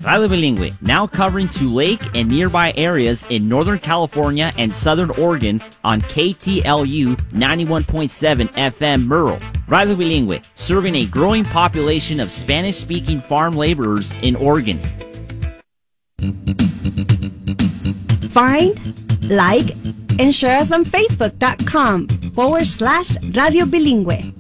Radio Bilingüe, now covering Lake and nearby areas in Northern California and Southern Oregon on KTLU 91.7 FM Merle. Radio Bilingüe, serving a growing population of Spanish-speaking farm laborers in Oregon. Find, like, and share us on Facebook.com/Radio Bilingüe.